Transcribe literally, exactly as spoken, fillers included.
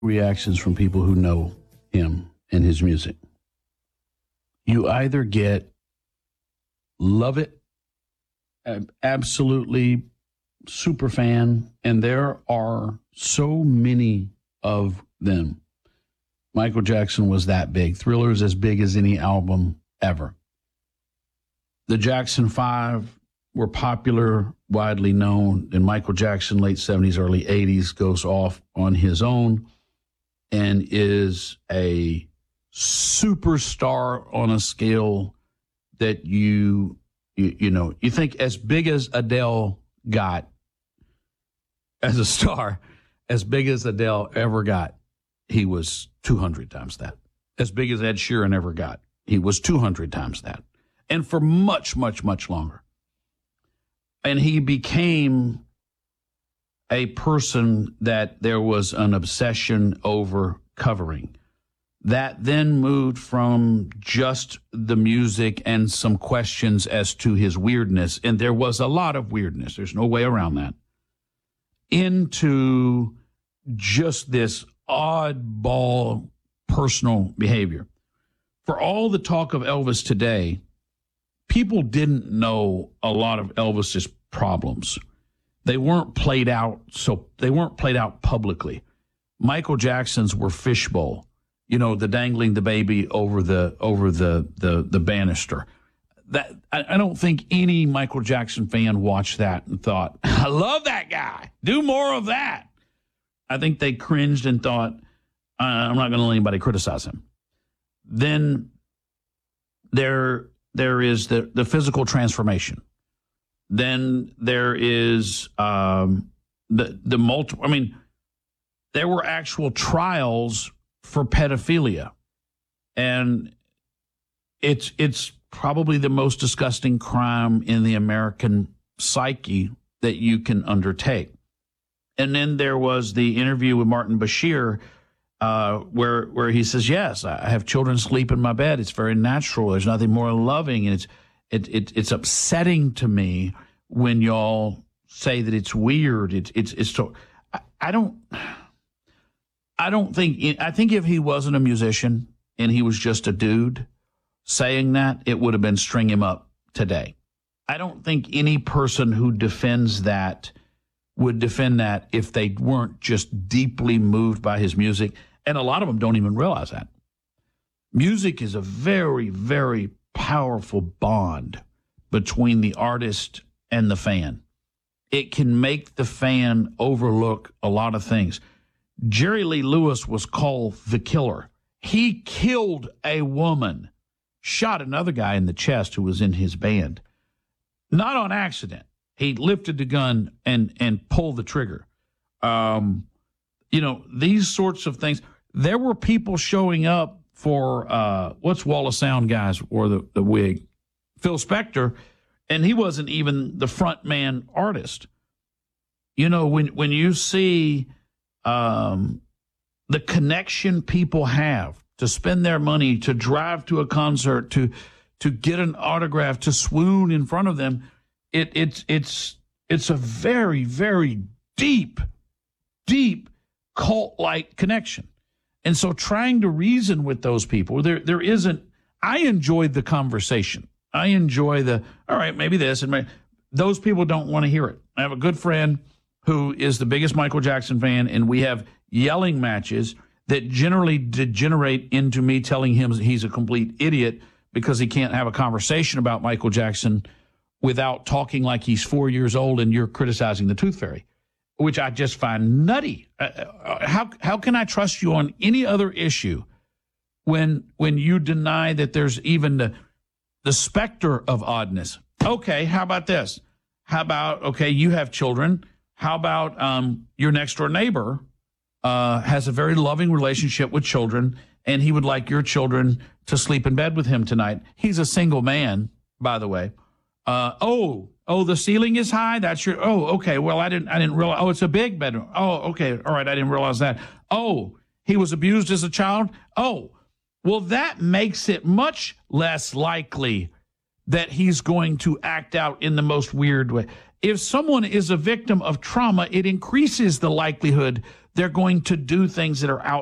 reactions from people who know him and his music. You either get love it, absolutely super fan, and there are so many of them. Michael Jackson was that big. Thriller's as big as any album ever. The Jackson Five were popular, widely known, and Michael Jackson, late seventies, early eighties, goes off on his own and is a superstar on a scale that you, you, you know, you think as big as Adele got as a star, as big as Adele ever got, he was two hundred times that. As big as Ed Sheeran ever got, he was two hundred times that. And for much, much, much longer. And he became a person that there was an obsession over covering. That then moved from just the music and some questions as to his weirdness, and there was a lot of weirdness, there's no way around that, into just this oddball personal behavior. For all the talk of Elvis today, people didn't know a lot of Elvis's problems. They weren't played out, so they weren't played out publicly. Michael Jackson's were fishbowl, you know, the dangling the baby over the over the the, the banister. That I, I don't think any Michael Jackson fan watched that and thought, I love that guy. Do more of that. I think they cringed and thought, uh, I'm not going to let anybody criticize him. Then there there is the, the physical transformation. Then there is um, the the multiple. I mean, there were actual trials for pedophilia, and it's it's probably the most disgusting crime in the American psyche that you can undertake. And then there was the interview with Martin Bashir, uh, where where he says, "Yes, I have children sleep in my bed. It's very natural. There's nothing more loving, and it's it, it it's upsetting to me when y'all say that it's weird. It's it's it's so I, I don't I don't think I think if he wasn't a musician and he was just a dude saying that, it would have been string him up today. I don't think any person who defends that would defend that if they weren't just deeply moved by his music. And a lot of them don't even realize that. Music is a very, very powerful bond between the artist and the fan. It can make the fan overlook a lot of things. Jerry Lee Lewis was called the killer. He killed a woman, shot another guy in the chest who was in his band. Not on accident. He lifted the gun and, and pulled the trigger. Um, you know, these sorts of things. There were people showing up for, uh, what's Wall of Sound guys wore the, the wig? Phil Spector, and he wasn't even the front man artist. You know, when, when you see um, the connection people have to spend their money, to drive to a concert, to to get an autograph, to swoon in front of them, it, it's it's it's a very, very deep, deep cult-like connection. And so trying to reason with those people, there there isn't, I enjoyed the conversation. I enjoy the, all right, maybe this, and maybe, those people don't want to hear it. I have a good friend who is the biggest Michael Jackson fan, and we have yelling matches that generally degenerate into me telling him he's a complete idiot because he can't have a conversation about Michael Jackson without talking like he's four years old and you're criticizing the Tooth Fairy, which I just find nutty. Uh, how how can I trust you on any other issue when when you deny that there's even the the specter of oddness? Okay, how about this? How about, okay, you have children. How about um, your next door neighbor uh, has a very loving relationship with children, and he would like your children to sleep in bed with him tonight. He's a single man, by the way. Uh, oh, oh, the ceiling is high. That's your. Oh, okay. Well, I didn't. I didn't realize. Oh, it's a big bedroom. Oh, okay. All right. I didn't realize that. Oh, he was abused as a child. Oh, well, that makes it much less likely that he's going to act out in the most weird way. If someone is a victim of trauma, it increases the likelihood They're going to do things that are out